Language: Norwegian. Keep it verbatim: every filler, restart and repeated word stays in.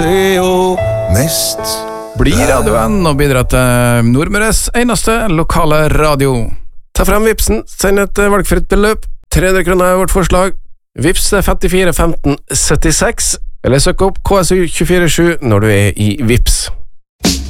er jo mest Blir radioen og bidrar til Nordmøres eneste lokale radio. Ta frem Vipsen, send et valgfritt beløp. tre hundre kroner er vårt forslag. Vips er femtifire femten syttiseks, eller søk opp K S U to fire sju når du er i Vips.